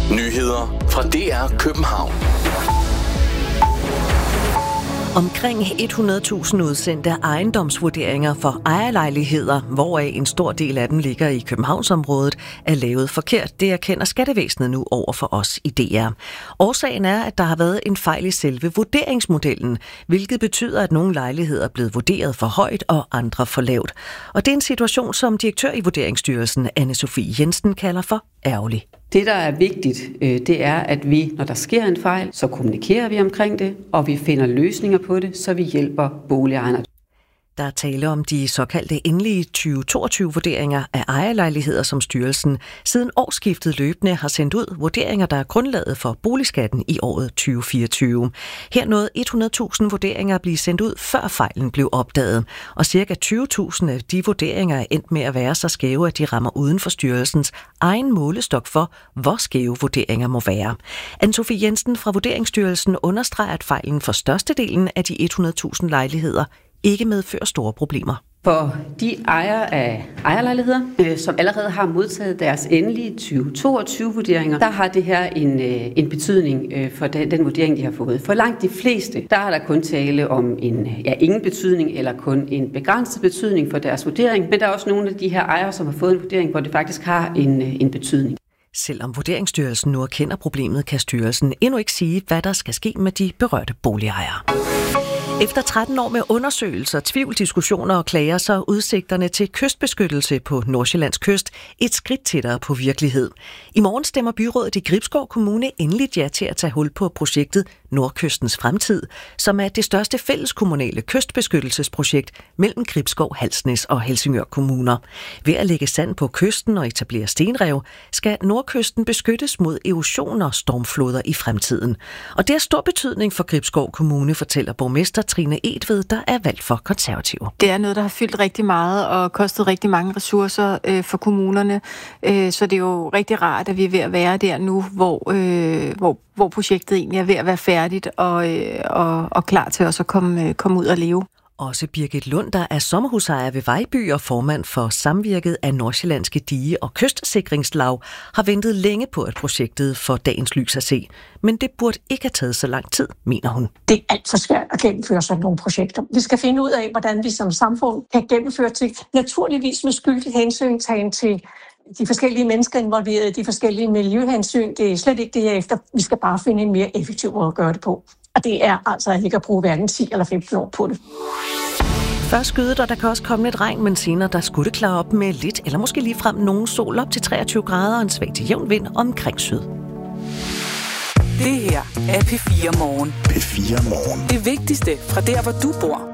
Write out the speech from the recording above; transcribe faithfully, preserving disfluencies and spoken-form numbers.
Nyheder fra D R København. Omkring hundrede tusind udsendte ejendomsvurderinger for ejerlejligheder, hvoraf en stor del af dem ligger i Københavnsområdet, er lavet forkert. Det erkender Skattevæsenet nu over for os i D R. Årsagen er, at der har været en fejl i selve vurderingsmodellen, hvilket betyder, at nogle lejligheder er blevet vurderet for højt og andre for lavt. Og det er en situation, som direktør i Vurderingsstyrelsen, Anne-Sophie Jensen, kalder for ærgerlig. Det, der er vigtigt, det er, at vi, når der sker en fejl, så kommunikerer vi omkring det, og vi finder løsninger på det, så vi hjælper boligejerne. Der er tale om de såkaldte endelige tyve toogtyve-vurderinger af ejerlejligheder, som styrelsen siden årsskiftet løbende har sendt ud, vurderinger, der er grundlaget for boligskatten i året tyve fireogtyve. Her nåede hundrede tusind vurderinger at blive sendt ud, før fejlen blev opdaget, og ca. tyve tusind af de vurderinger er endt med at være så skæve, at de rammer uden for styrelsens egen målestok for, hvor skæve vurderinger må være. Anne-Sophie Jensen fra Vurderingsstyrelsen understreger, at fejlen for størstedelen af de hundrede tusind lejligheder ikke medfører store problemer. For de ejere af ejerlejligheder, øh, som allerede har modtaget deres endelige tyve toogtyve-vurderinger, der har det her en, øh, en betydning øh, for den, den vurdering, de har fået. For langt de fleste, der er der kun tale om en ja, ingen betydning eller kun en begrænset betydning for deres vurdering, men der er også nogle af de her ejere, som har fået en vurdering, hvor det faktisk har en, øh, en betydning. Selvom Vurderingsstyrelsen nu erkender problemet, kan styrelsen endnu ikke sige, hvad der skal ske med de berørte boligejere. Efter tretten år med undersøgelser, tvivl, diskussioner og klager, så er udsigterne til kystbeskyttelse på Nordsjællands kyst et skridt tættere på virkelighed. I morgen stemmer byrådet i Gribskov Kommune endeligt ja til at tage hul på projektet Nordkystens Fremtid, som er det største fælleskommunale kystbeskyttelsesprojekt mellem Gribskov, Halsnæs og Helsingør kommuner. Ved at lægge sand på kysten og etablere stenrev, skal Nordkysten beskyttes mod erosioner og stormfloder i fremtiden. Og det har stor betydning for Gribskov Kommune, fortæller borgmester Trine Edved, der er valgt for Konservative. Det er noget, der har fyldt rigtig meget og kostet rigtig mange ressourcer øh, for kommunerne, øh, så det er jo rigtig rart, at vi er ved at være der nu, hvor, øh, hvor, hvor projektet egentlig er ved at være færdigt og, øh, og, og klar til os at komme, øh, komme ud og leve. Også Birgit Lund, der er sommerhusejer ved Vejby og formand for Samvirket af Nordsjællandske Dige- og Kystsikringslag, har ventet længe på, at projektet får dagens lys at se. Men det burde ikke have taget så lang tid, mener hun. Det er alt for svært at gennemføre sådan nogle projekter. Vi skal finde ud af, hvordan vi som samfund kan gennemføre ting. Naturligvis med skyldig hensyn tagen til de forskellige mennesker involveret, de forskellige miljøhensyn. Det er slet ikke det, jeg efter. Vi skal bare finde en mere effektiv måde at gøre det på. Og det er altså ikke at bruge hverken ti eller femten år på det. Først skyder der, der kan også komme lidt regn, men senere der skulle det klare op med lidt, eller måske ligefrem nogen sol op til treogtyve grader og en svag til jævn vind omkring syd. Det her er P fire Morgen. P fire Morgen. Det vigtigste fra der, hvor du bor.